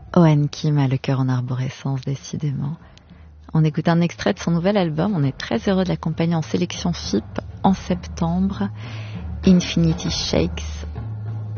Owen Kim a le cœur en arborescence, décidément. On écoute un extrait de son nouvel album. On est très heureux de l'accompagner en sélection FIP en septembre. Infinity Shakes